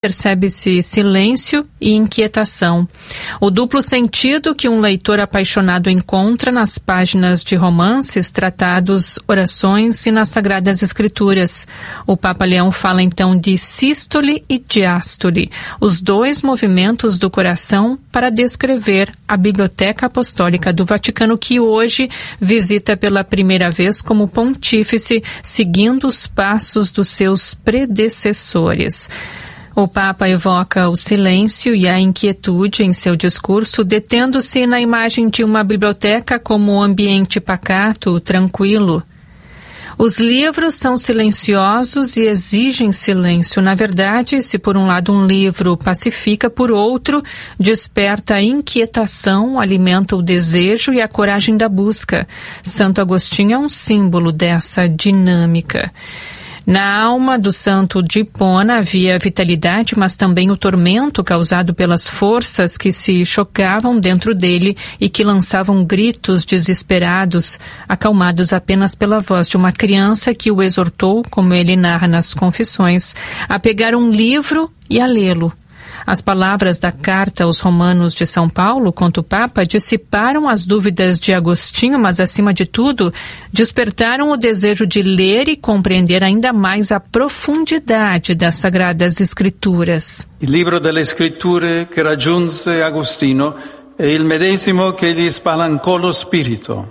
percebe-se silêncio e inquietação. O duplo sentido que um leitor apaixonado encontra nas páginas de romances, tratados, orações e nas Sagradas Escrituras. O Papa Leão fala então de sístole e diástole, os dois movimentos do coração, para descrever a Biblioteca Apostólica do Vaticano, que hoje visita pela primeira vez como pontífice, seguindo os passos dos seus predecessores. O Papa evoca o silêncio e a inquietude em seu discurso, detendo-se na imagem de uma biblioteca como um ambiente pacato, tranquilo. Os livros são silenciosos e exigem silêncio. Na verdade, se por um lado um livro pacifica, por outro, desperta a inquietação, alimenta o desejo e a coragem da busca. Santo Agostinho é um símbolo dessa dinâmica. Na alma do santo de Hipona havia vitalidade, mas também o tormento causado pelas forças que se chocavam dentro dele e que lançavam gritos desesperados, acalmados apenas pela voz de uma criança que o exortou, como ele narra nas Confissões, a pegar um livro e a lê-lo. As palavras da carta aos Romanos de São Paulo, conta o Papa, dissiparam as dúvidas de Agostinho, mas, acima de tudo, despertaram o desejo de ler e compreender ainda mais a profundidade das Sagradas Escrituras. Il libro delle Scritture che raggiunse Agostino è il medesimo che gli spalancò lo spirito.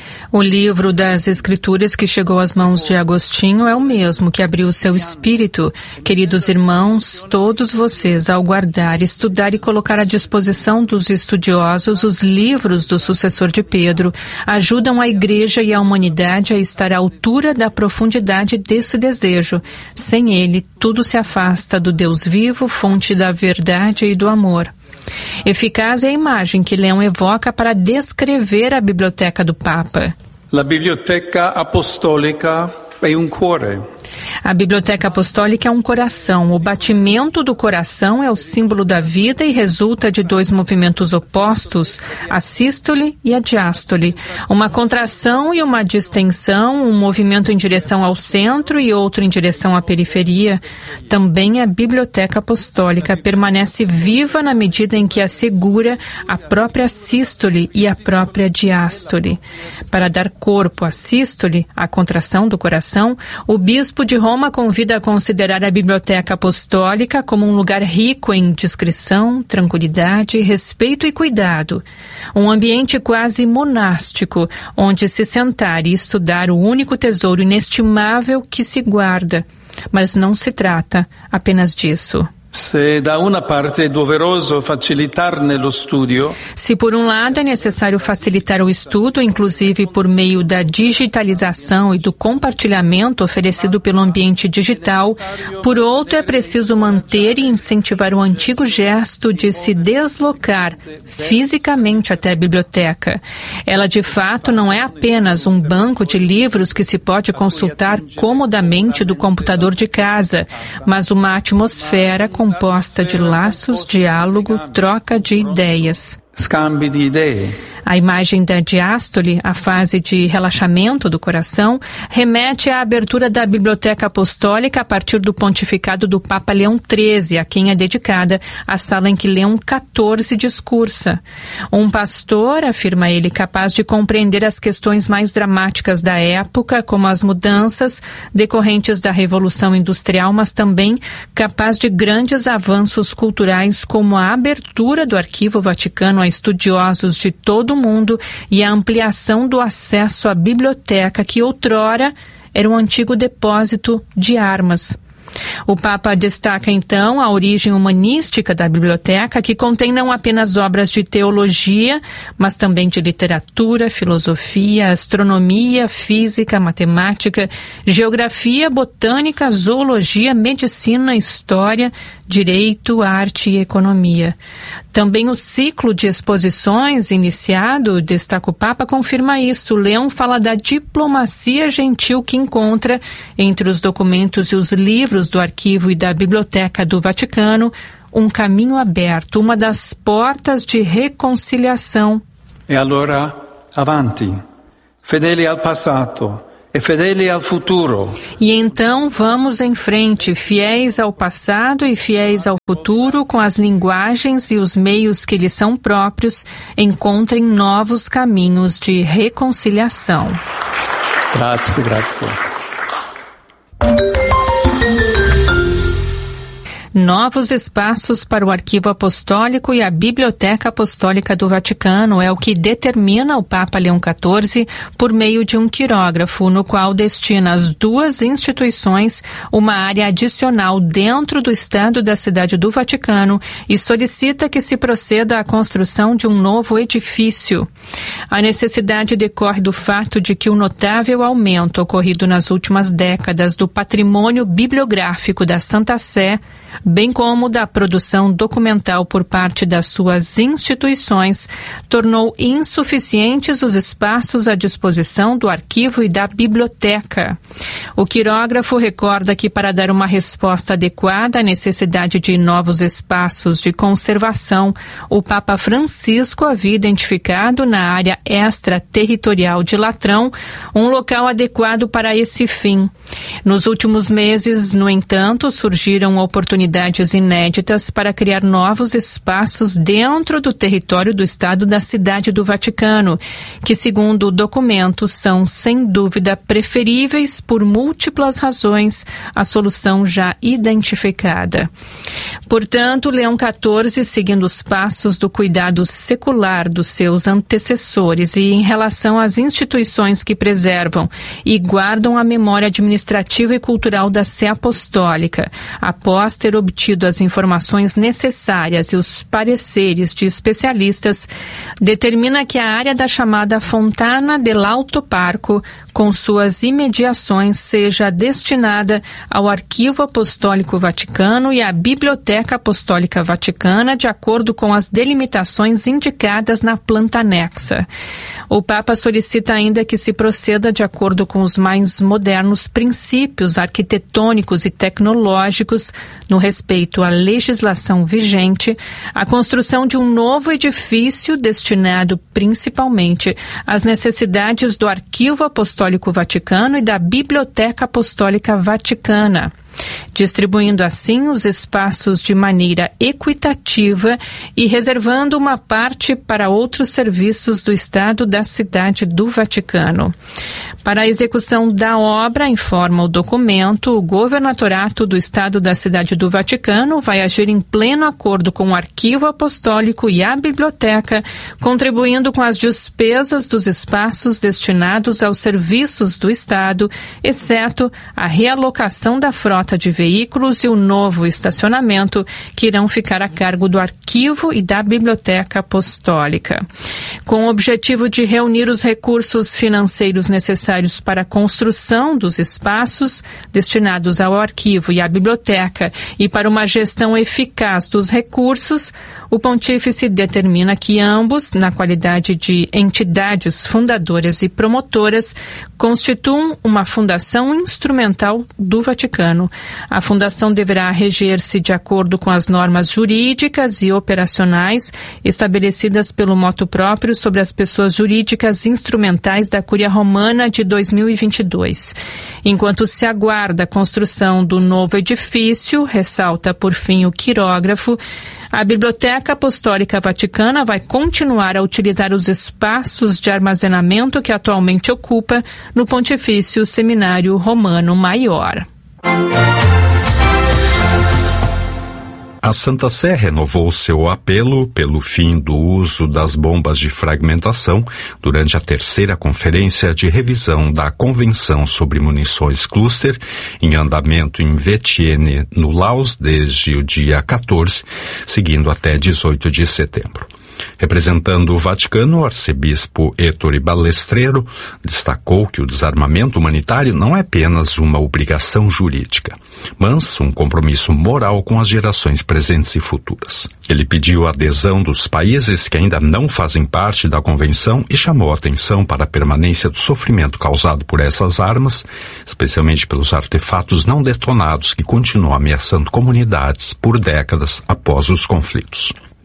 O livro das Escrituras que chegou às mãos de Agostinho é o mesmo que abriu seu espírito. Queridos irmãos, todos vocês, ao guardar, estudar e colocar à disposição dos estudiosos os livros do sucessor de Pedro, ajudam a Igreja e a humanidade a estar à altura da profundidade desse desejo. Sem ele, tudo se afasta do Deus vivo, fonte da verdade e do amor. Eficaz é a imagem que Leão evoca para descrever a biblioteca do Papa. La Biblioteca Apostolica è un cuore. A Biblioteca Apostólica é um coração. O batimento do coração é o símbolo da vida e resulta de dois movimentos opostos, a sístole e a diástole. Uma contração e uma distensão, um movimento em direção ao centro e outro em direção à periferia. Também a Biblioteca Apostólica permanece viva na medida em que assegura a própria sístole e a própria diástole. Para dar corpo à sístole, a contração do coração, o bispo de Roma convida a considerar a Biblioteca Apostólica como um lugar rico em discrição, tranquilidade, respeito e cuidado. Um ambiente quase monástico, onde se sentar e estudar o único tesouro inestimável que se guarda. Mas não se trata apenas disso. Se da una parte è doveroso facilitarne lo studio, se por um lado é necessário facilitar o estudo, inclusive por meio da digitalização e do compartilhamento oferecido pelo ambiente digital, por outro é preciso manter e incentivar o antigo gesto de se deslocar fisicamente até a biblioteca. Ela de fato não é apenas um banco de livros que se pode consultar comodamente do computador de casa, mas uma atmosfera composta de laços, diálogo, troca de ideias. Scambi di idee. A imagem da diástole, a fase de relaxamento do coração, remete à abertura da Biblioteca Apostólica a partir do pontificado do Papa Leão XIII, a quem é dedicada a sala em que Leão XIV discursa. Um pastor, afirma ele, capaz de compreender as questões mais dramáticas da época, como as mudanças decorrentes da Revolução Industrial, mas também capaz de grandes avanços culturais, como a abertura do Arquivo Vaticano a estudiosos de todo o mundo e a ampliação do acesso à biblioteca, que outrora era um antigo depósito de armas. O Papa destaca, então, a origem humanística da biblioteca, que contém não apenas obras de teologia, mas também de literatura, filosofia, astronomia, física, matemática, geografia, botânica, zoologia, medicina, história, direito, arte e economia. Também o ciclo de exposições iniciado, destaca o Papa, confirma isso. Leão fala da diplomacia gentil que encontra entre os documentos e os livros do arquivo e da biblioteca do Vaticano um caminho aberto, uma das portas de reconciliação. E allora, avanti, fedeli al passato, e fedeli al futuro. E então vamos em frente, fiéis ao passado e fiéis ao futuro, com as linguagens e os meios que lhes são próprios, encontrem novos caminhos de reconciliação. Grazie, grazie. Novos espaços para o Arquivo Apostólico e a Biblioteca Apostólica do Vaticano é o que determina o Papa Leão XIV por meio de um quirógrafo, no qual destina às duas instituições uma área adicional dentro do Estado da Cidade do Vaticano e solicita que se proceda à construção de um novo edifício. A necessidade decorre do fato de que o notável aumento ocorrido nas últimas décadas do patrimônio bibliográfico da Santa Sé, bem como da produção documental por parte das suas instituições, tornou insuficientes os espaços à disposição do arquivo e da biblioteca. O quirógrafo recorda que, para dar uma resposta adequada à necessidade de novos espaços de conservação, o Papa Francisco havia identificado na área extraterritorial de Latrão um local adequado para esse fim. Nos últimos meses, no entanto, surgiram oportunidades inéditas para criar novos espaços dentro do território do Estado da Cidade do Vaticano, que, segundo o documento, são, sem dúvida, preferíveis por múltiplas razões à solução já identificada. Portanto, Leão XIV, seguindo os passos do cuidado secular dos seus antecessores e em relação às instituições que preservam e guardam a memória administrativa e cultural da Sé Apostólica, após ter obtido as informações necessárias e os pareceres de especialistas, determina que a área da chamada Fontana dell'Alto Parco, com suas imediações, seja destinada ao Arquivo Apostólico Vaticano e à Biblioteca Apostólica Vaticana, de acordo com as delimitações indicadas na planta anexa. O Papa solicita ainda que se proceda de acordo com os mais modernos princípios arquitetônicos e tecnológicos no respeito à legislação vigente, a construção de um novo edifício destinado principalmente às necessidades do Arquivo Apostólico Vaticano e da Biblioteca Apostólica Vaticana, distribuindo assim os espaços de maneira equitativa e reservando uma parte para outros serviços do Estado da Cidade do Vaticano. Para a execução da obra, informa o documento, o Governatorato do Estado da Cidade do Vaticano vai agir em pleno acordo com o Arquivo Apostólico e a Biblioteca, contribuindo com as despesas dos espaços destinados aos serviços do Estado, exceto a realocação da frota de veículos e o novo estacionamento, que irão ficar a cargo do Arquivo e da Biblioteca Apostólica. Com o objetivo de reunir os recursos financeiros necessários para a construção dos espaços destinados ao Arquivo e à Biblioteca e para uma gestão eficaz dos recursos, o Pontífice determina que ambos, na qualidade de entidades fundadoras e promotoras, constituam uma fundação instrumental do Vaticano. A fundação deverá reger-se de acordo com as normas jurídicas e operacionais estabelecidas pelo motu próprio sobre as pessoas jurídicas instrumentais da Cúria Romana de 2022. Enquanto se aguarda a construção do novo edifício, ressalta por fim o quirógrafo, a Biblioteca Apostólica Vaticana vai continuar a utilizar os espaços de armazenamento que atualmente ocupa no Pontifício Seminário Romano Maior. A Santa Sé renovou seu apelo pelo fim do uso das bombas de fragmentação durante a terceira conferência de revisão da Convenção sobre Munições Cluster, em andamento em Vientiane, no Laos, desde o dia 14, seguindo até 18 de setembro. Representando o Vaticano, o arcebispo Ettore Balestrero destacou que o desarmamento humanitário não é apenas uma obrigação jurídica, mas um compromisso moral com as gerações presentes e futuras. Ele pediu a adesão dos países que ainda não fazem parte da Convenção e chamou a atenção para a permanência do sofrimento causado por essas armas, especialmente pelos artefatos não detonados que continuam ameaçando comunidades por décadas após os conflitos.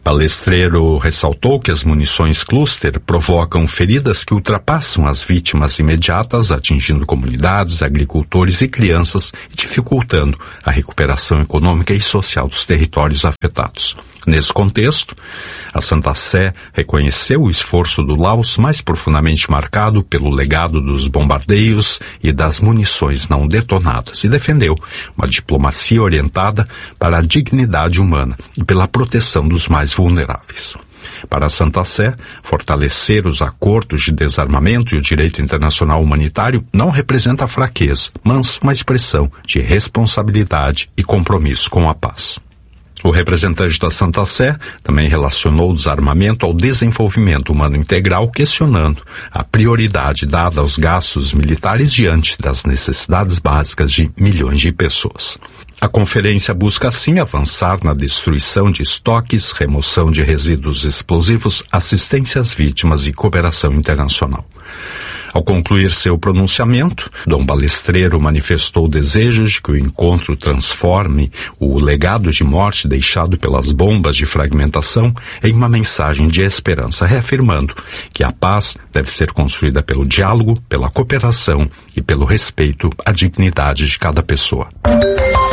Balestreiro ressaltou que as munições cluster provocam feridas que ultrapassam as vítimas imediatas, atingindo comunidades, agricultores e crianças e dificultando a recuperação econômica e social dos territórios afetados. Nesse contexto, a Santa Sé reconheceu o esforço do Laos mais profundamente marcado pelo legado dos bombardeios e das munições não detonadas e defendeu uma diplomacia orientada para a dignidade humana e pela proteção dos mais vulneráveis. Para a Santa Sé, fortalecer os acordos de desarmamento e o direito internacional humanitário não representa fraqueza, mas uma expressão de responsabilidade e compromisso com a paz. O representante da Santa Sé também relacionou o desarmamento ao desenvolvimento humano integral, questionando a prioridade dada aos gastos militares diante das necessidades básicas de milhões de pessoas. A conferência busca, assim, avançar na destruição de estoques, remoção de resíduos explosivos, assistência às vítimas e cooperação internacional. Ao concluir seu pronunciamento, Dom Balestreiro manifestou o desejo de que o encontro transforme o legado de morte deixado pelas bombas de fragmentação em uma mensagem de esperança, reafirmando que a paz deve ser construída pelo diálogo, pela cooperação e pelo respeito à dignidade de cada pessoa.